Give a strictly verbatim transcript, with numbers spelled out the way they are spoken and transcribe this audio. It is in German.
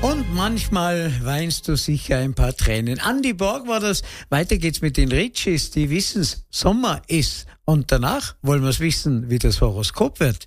Und manchmal weinst du sicher ein paar Tränen. Andy Borg war das. Weiter geht's mit den Ritchies. Die wissen's, Sommer ist. Und danach wollen wir's wissen, wie das Horoskop wird.